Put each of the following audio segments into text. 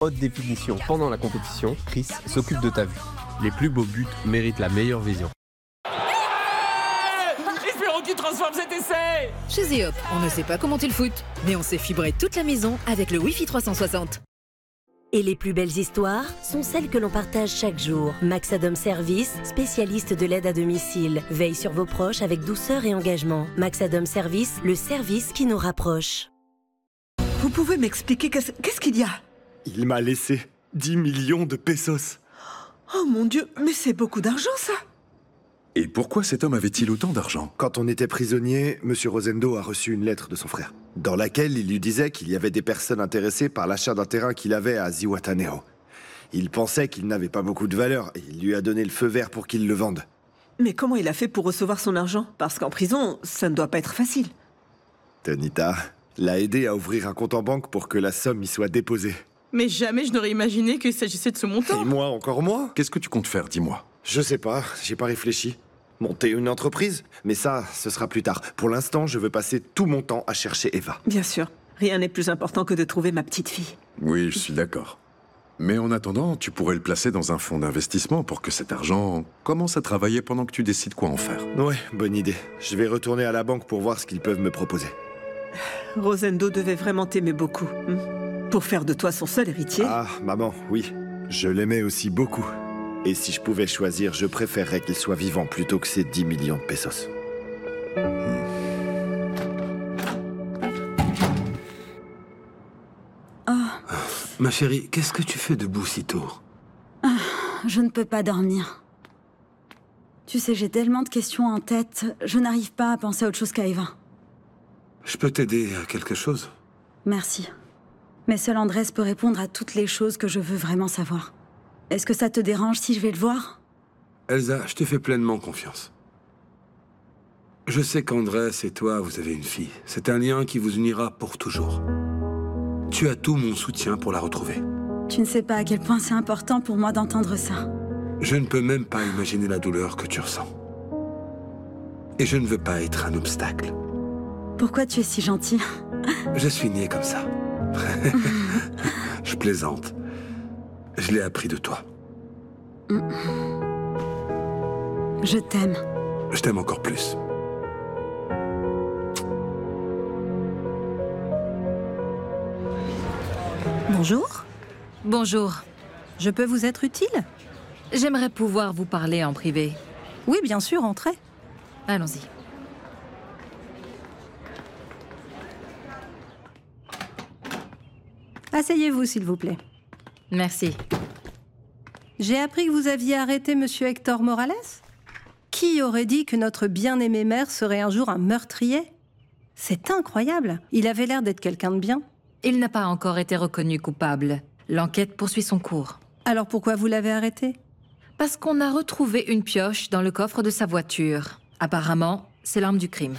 Haute définition pendant la compétition, Chris s'occupe de ta vue. Les plus beaux buts méritent la meilleure vision. Espérons qu'il transforme cet essai. Chez Zeop, on ne sait pas commenter le foot, mais on sait fibrer toute la maison avec le Wi-Fi 360. Et les plus belles histoires sont celles que l'on partage chaque jour. Maxadom Service, spécialiste de l'aide à domicile, veille sur vos proches avec douceur et engagement. Maxadom Service, le service qui nous rapproche. Vous pouvez m'expliquer qu'est-ce qu'il y a? Il m'a laissé 10 millions de pesos. Oh mon Dieu, mais c'est beaucoup d'argent ça! Et pourquoi cet homme avait-il autant d'argent? Quand on était prisonnier, Monsieur Rosendo a reçu une lettre de son frère, dans laquelle il lui disait qu'il y avait des personnes intéressées par l'achat d'un terrain qu'il avait à Zihuatanejo. Il pensait qu'il n'avait pas beaucoup de valeur et il lui a donné le feu vert pour qu'il le vende. Mais comment il a fait pour recevoir son argent? Parce qu'en prison, ça ne doit pas être facile. Tanita l'a aidé à ouvrir un compte en banque pour que la somme y soit déposée. Mais jamais je n'aurais imaginé qu'il s'agissait de ce montant. Et moi, encore moins? Qu'est-ce que tu comptes faire, dis-moi? Je sais pas, j'ai pas réfléchi. Monter une entreprise? Mais ça, ce sera plus tard. Pour l'instant, je veux passer tout mon temps à chercher Eva. Bien sûr, rien n'est plus important que de trouver ma petite fille. Oui, je suis d'accord. Mais en attendant, tu pourrais le placer dans un fonds d'investissement pour que cet argent commence à travailler pendant que tu décides quoi en faire. Ouais, bonne idée. Je vais retourner à la banque pour voir ce qu'ils peuvent me proposer. Rosendo devait vraiment t'aimer beaucoup. Pour faire de toi son seul héritier. Ah, maman, oui. Je l'aimais aussi beaucoup. Et si je pouvais choisir, je préférerais qu'il soit vivant plutôt que ces 10 millions de pesos. Ma chérie, qu'est-ce que tu fais debout si tôt? Je ne peux pas dormir. Tu sais, j'ai tellement de questions en tête, je n'arrive pas à penser à autre chose qu'à Eva. Je peux t'aider à quelque chose? Merci. Mais seul Andrés peut répondre à toutes les choses que je veux vraiment savoir. Est-ce que ça te dérange si je vais le voir? Elsa, je te fais pleinement confiance. Je sais qu'Andrés et toi, vous avez une fille. C'est un lien qui vous unira pour toujours. Tu as tout mon soutien pour la retrouver. Tu ne sais pas à quel point c'est important pour moi d'entendre ça. Je ne peux même pas imaginer la douleur que tu ressens. Et je ne veux pas être un obstacle. Pourquoi tu es si gentil? Je suis né comme ça. Je plaisante. Je l'ai appris de toi. Je t'aime. Je t'aime encore plus. Bonjour. Bonjour. Je peux vous être utile? J'aimerais pouvoir vous parler en privé. Oui, bien sûr, entrez. Allons-y. Asseyez-vous, s'il vous plaît. Merci. J'ai appris que vous aviez arrêté Monsieur Hector Morales? Qui aurait dit que notre bien-aimé maire serait un jour un meurtrier? C'est incroyable. Il avait l'air d'être quelqu'un de bien. Il n'a pas encore été reconnu coupable. L'enquête poursuit son cours. Alors pourquoi vous l'avez arrêté? Parce qu'on a retrouvé une pioche dans le coffre de sa voiture. Apparemment, c'est l'arme du crime.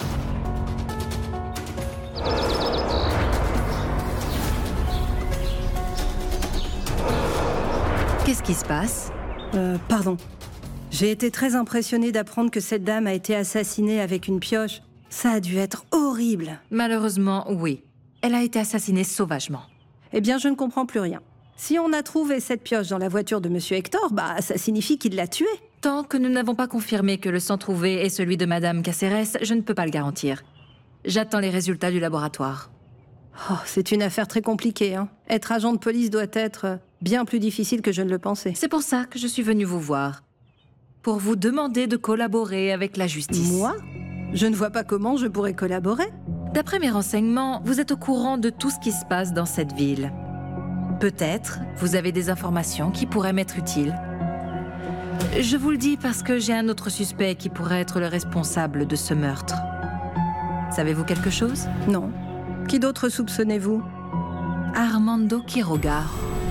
Qu'est-ce qui se passe? Pardon. J'ai été très impressionnée d'apprendre que cette dame a été assassinée avec une pioche. Ça a dû être horrible. Malheureusement, oui. Elle a été assassinée sauvagement. Eh bien, je ne comprends plus rien. Si on a trouvé cette pioche dans la voiture de Monsieur Hector, ça signifie qu'il l'a tuée. Tant que nous n'avons pas confirmé que le sang trouvé est celui de Madame Caceres, je ne peux pas le garantir. J'attends les résultats du laboratoire. Oh, c'est une affaire très compliquée, hein. Être agent de police doit être bien plus difficile que je ne le pensais. C'est pour ça que je suis venue vous voir. Pour vous demander de collaborer avec la justice. Moi? Je ne vois pas comment je pourrais collaborer. D'après mes renseignements, vous êtes au courant de tout ce qui se passe dans cette ville. Peut-être, vous avez des informations qui pourraient m'être utiles. Je vous le dis parce que j'ai un autre suspect qui pourrait être le responsable de ce meurtre. Savez-vous quelque chose? Non. Qui d'autre soupçonnez-vous? Armando Quiroga.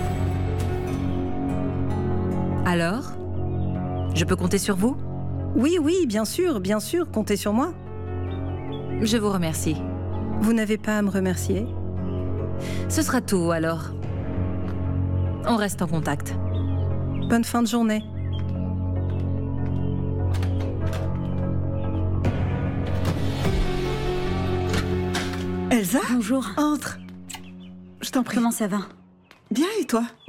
Alors? Je peux compter sur vous? Oui, bien sûr, comptez sur moi. Je vous remercie. Vous n'avez pas à me remercier. Ce sera tout, alors. On reste en contact. Bonne fin de journée. Elsa? Bonjour. Entre. Je t'en prie. Comment ça va? Bien, et toi?